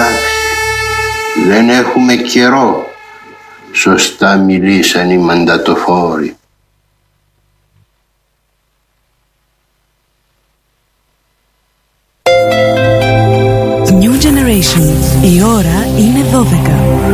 εντάξει, δεν έχουμε καιρό, σωστά μιλήσαν οι μαντατοφόροι. New Generation. Η ώρα είναι 12.